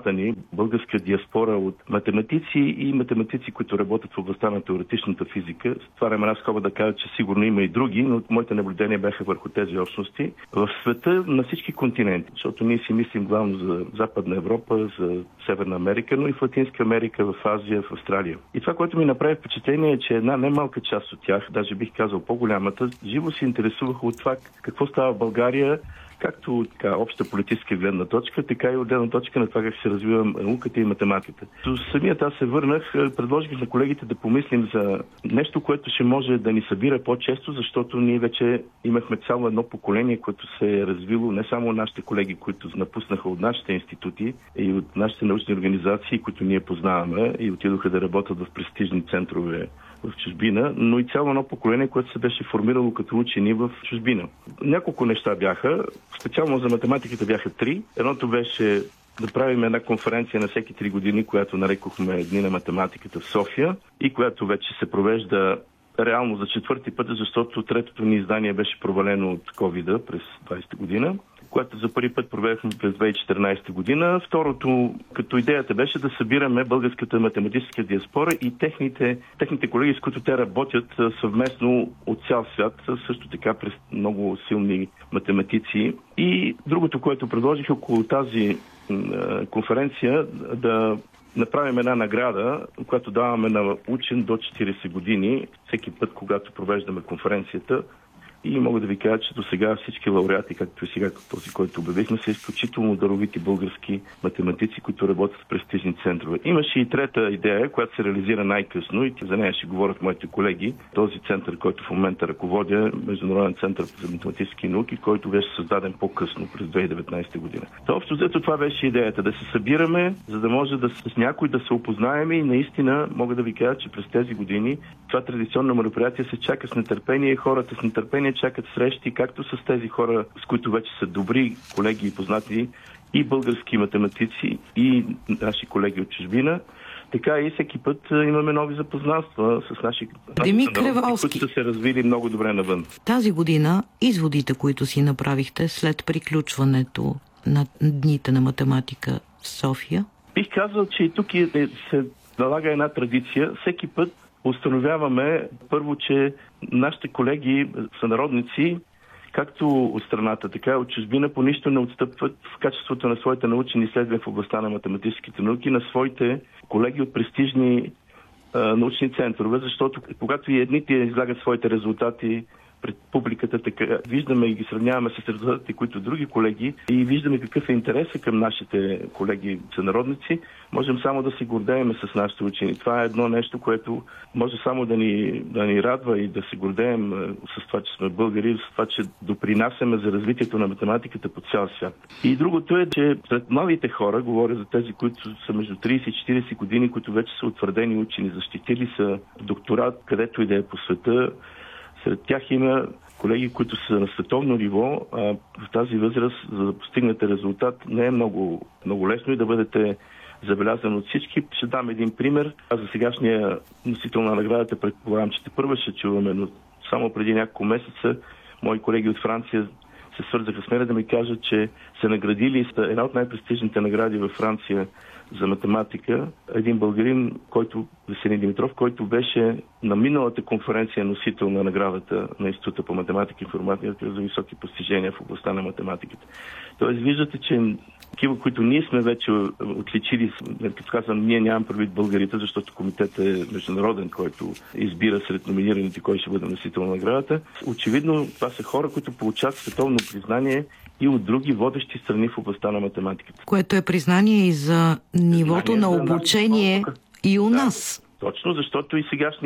страната ни българска диаспора от математици и математици, които работят в областта на теоретичната физика. Отварям една скоба да кажа, че сигурно има и други, но моите наблюдения бяха върху тези общности в света на всички континенти, защото ние си мислим главно за Западна Европа, за Северна Америка, но и в Латинска Америка, в Азия, в Австралия. И това, което ми направи впечатление е, че една немалка част от тях, даже бих казал по-голямата, живо се интересуваха от това какво става в България, както от обща политическа гледна точка, така и от гледна точка на това как се развива науката и математиката. Самият аз се върнах, предложих на колегите да помислим за нещо, което ще може да ни събира по-често, защото ние вече имахме цяло едно поколение, което се е развило, не само нашите колеги, които напуснаха от нашите институти и от нашите научни организации, които ние познаваме и отидоха да работят в престижни центрове в чужбина, но и цяло едно поколение, което се беше формирало като учени в чужбина. Няколко неща бяха, специално за математиката бяха 3. Едното беше да правим една конференция на всеки 3 години, която нарекохме Дни на математиката в София и която вече се провежда реално за 4-ти път, защото 3-то ни издание беше провалено от COVID през 20-та година, което за първи път проведохме през 2014 година. Второто, като идеята беше да събираме българската математическа диаспора и техните колеги, с които те работят съвместно от цял свят, също така през много силни математици. И другото, което предложих около тази конференция, да направим една награда, която даваме на учен до 40 години, всеки път, когато провеждаме конференцията. И мога да ви кажа, че до сега всички лауреати, както и сега този, който обявихме, са изключително даровити български математици, които работят в престижни центрове. Имаше и трета идея, която се реализира най-късно и за нея ще говорят моите колеги. Този център, който в момента ръководя, Международен център за математически науки, който беше създаден по-късно, през 2019 година. Общо взето това беше идеята, да се събираме, за да може с някой да се опознаем и наистина мога да ви кажа, че през тези години това традиционно мероприятие се чака с нетърпение и хората с нетърпение чакат срещи, както с тези хора, с които вече са добри колеги и познати, и български математици, и наши колеги от чужбина. Така и всеки път имаме нови запознанства с наши народи, които са се развили много добре навън. Тази година изводите, които си направихте след приключването на Дните на математика в София? Бих казал, че и тук се налага една традиция. Всеки път установяваме първо, че нашите колеги, сънародници, както от страната, така и от чужбина, по нищо не отстъпват в качеството на своите научни изследвания в областта на математическите науки на своите колеги от престижни научни центрове, защото когато и едните излагат своите резултати пред публиката, така виждаме и ги сравняваме с резултатите, които други колеги, и виждаме какъв е интересът към нашите колеги сънародници, можем само да се гордеем с нашите учени. Това е едно нещо, което може само да ни радва и да се гордеем с това, че сме българи, с това, че допринасяме за развитието на математиката по цял свят. И другото е, че сред младите хора, говоря за тези, които са между 30 и 40 години, които вече са утвърдени учени, защитили са докторат, където и да е по света. Сред тях има колеги, които са на световно ниво. В тази възраст, за да постигнете резултат, не е много, много лесно и да бъдете забелязан от всички. Ще дам един пример. Аз за сегашния носител на наградата предполагам, че първа ще чуваме, но само преди няколко месеца мои колеги от Франция се свързаха с мен да ми кажат, че са наградили една от най-престижните награди във Франция за математика. Един българин, Веселин Димитров, който беше на миналата конференция носител на наградата на Института по математика и информатика за високи постижения в областта на математиката. Тоест, виждате, че такива, които ние сме вече отличили, като казвам, ние нямам предвид българите, защото комитетът е международен, който избира сред номинираните кой ще бъде носител на наградата. Очевидно, това са хора, които получават световно признание и от други водещи страни в областта на математиката. Което е признание и за нивото на обучение и у нас. Точно, защото и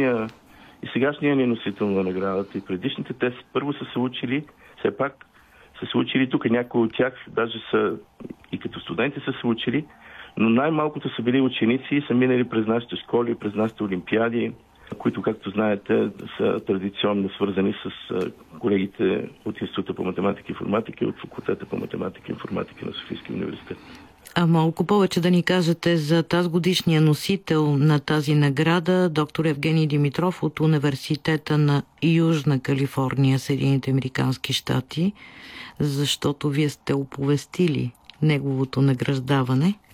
сегашния ни носител на наградата и предишните, те първо са се учили, все пак са се учили тук, някои от тях даже са и като студенти са се учили, но най-малкото са били ученици и са минали през нашите школи, през нашите олимпиади, които, както знаете, са традиционно свързани с колегите от Института по математика и информатика и от Факултета по математика и информатика на Софийския университет. А малко повече да ни кажете за тази годишния носител на тази награда, доктор Евгений Димитров от Университета на Южна Калифорния, Съединените американски щати, защото вие сте оповестили неговото награждаване.